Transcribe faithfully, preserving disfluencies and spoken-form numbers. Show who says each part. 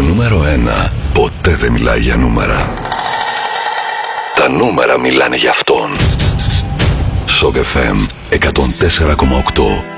Speaker 1: νούμερο ένα ποτέ δεν μιλάει για νούμερα. Τα νούμερα μιλάνε για αυτόν. Σοκ εφ εμ εκατόν τέσσερα κόμμα οκτώ.